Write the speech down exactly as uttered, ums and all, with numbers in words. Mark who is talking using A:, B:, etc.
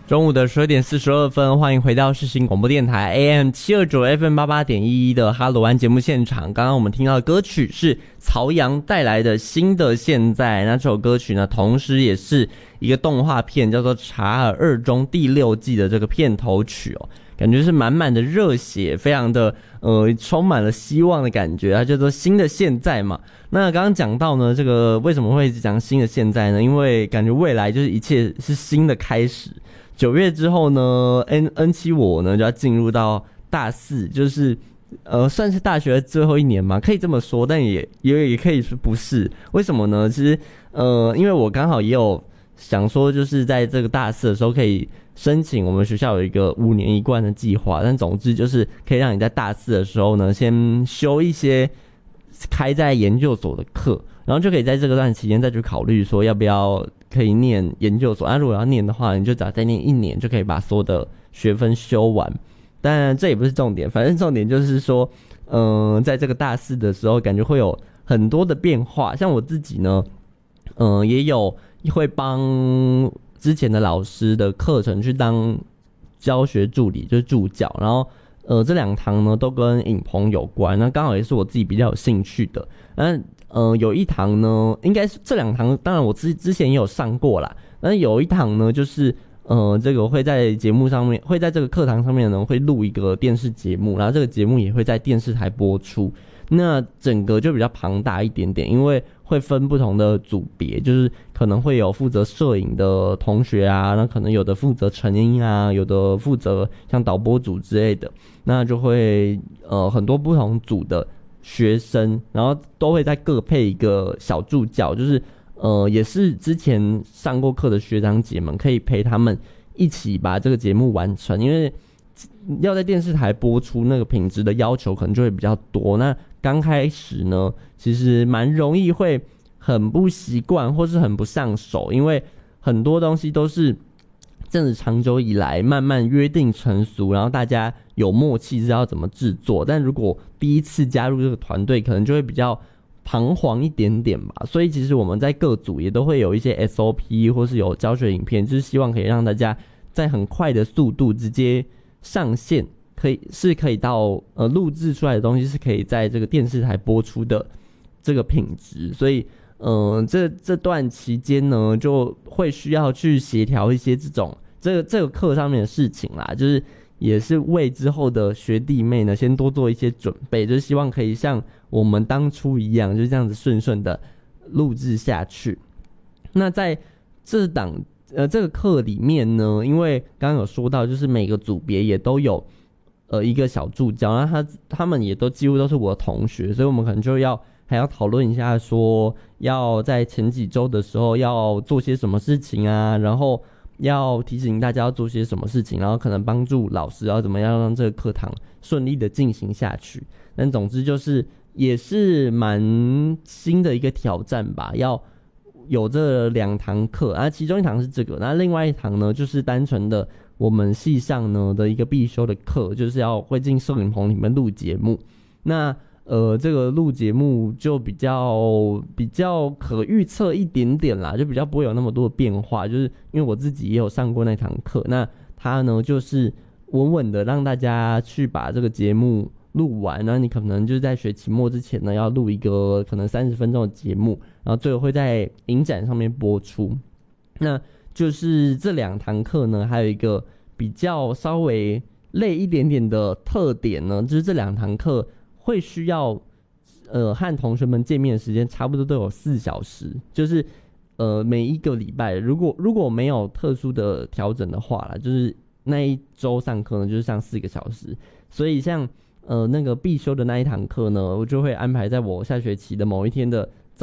A: 中午的十二点四十二分，欢迎回到世新广播电台 A M 七二九 F M 八八点一的哈罗湾节目现场。刚刚我们听到的歌曲是曹阳带来的《新的现在》，那这首歌曲呢，同时也是一个动画片，叫做《查尔二中》第六季的这个片头曲哦。感觉是满满的热血，非常的呃充满了希望的感觉，它叫做新的现在嘛。那刚刚讲到呢，这个为什么会一直讲新的现在呢？因为感觉未来就是一切是新的开始。九月之后呢 ，N N 七我呢就要进入到大四，就是呃算是大学的最后一年嘛，可以这么说，但也也也可以说不是。为什么呢？其实呃，因为我刚好也有想说，就是在这个大四的时候可以申请我们学校有一个五年一贯的计划，但总之就是可以让你在大四的时候呢，先修一些开在研究所的课，然后就可以在这个段期间再去考虑说要不要可以念研究所。那、啊、如果要念的话，你就只要再念一年就可以把所有的学分修完。但这也不是重点，反正重点就是说，嗯、呃，在这个大四的时候，感觉会有很多的变化。像我自己呢，嗯、呃，也有会帮之前的老师的课程去当教学助理，就是助教，然后呃这两堂呢都跟影棚有关，那刚好也是我自己比较有兴趣的。那呃有一堂呢，应该是这两堂，当然我之之前也有上过啦。那有一堂呢，就是呃这个我会在节目上面，会在这个课堂上面呢会录一个电视节目，然后这个节目也会在电视台播出。那整个就比较庞大一点点，因为会分不同的组别，就是可能会有负责摄影的同学啊，那可能有的负责成音啊，有的负责像导播组之类的，那就会呃很多不同组的学生，然后都会再各配一个小助教，就是呃也是之前上过课的学长姐们，可以陪他们一起把这个节目完成，因为要在电视台播出，那个品质的要求可能就会比较多。那刚开始呢，其实蛮容易会很不习惯，或是很不上手，因为很多东西都是这样子长久以来慢慢约定成熟，然后大家有默契知道怎么制作。但如果第一次加入这个团队，可能就会比较彷徨一点点吧。所以其实我们在各组也都会有一些 S O P 或是有教学影片，就是希望可以让大家在很快的速度直接上线，可以是可以到呃录制出来的东西是可以在这个电视台播出的这个品质。所以呃这这段期间呢，就会需要去协调一些这种这个这个课上面的事情啦，就是也是为之后的学弟妹呢先多做一些准备，就是希望可以像我们当初一样，就这样子顺顺的录制下去。那在这档呃，这个课里面呢，因为刚刚有说到，就是每个组别也都有呃一个小助教，那他他们也都几乎都是我的同学，所以我们可能就要还要讨论一下，说要在前几周的时候要做些什么事情啊，然后要提醒大家要做些什么事情，然后可能帮助老师要怎么样让这个课堂顺利的进行下去。但总之就是也是蛮新的一个挑战吧，要有这两堂课啊，其中一堂是这个，那另外一堂呢，就是单纯的我们系上呢的一个必修的课，就是要会进摄影棚里面录节目。那呃，这个录节目就比较比较可预测一点点啦，就比较不会有那么多的变化。就是因为我自己也有上过那堂课，那它呢就是稳稳的让大家去把这个节目录完，那你可能就是在学期末之前呢，要录一个可能三十分钟的节目，然后最后会在影展上面播出。那就是这两堂课呢，还有一个比较稍微累一点点的特点呢，就是这两堂课会需要呃和同学们见面的时间差不多都有四小时，就是呃每一个礼拜，如果如果没有特殊的调整的话啦，就是那一周上课呢就是上四个小时，所以像呃，那个必修的那一堂课呢，我就会安排在我下学期的某一天的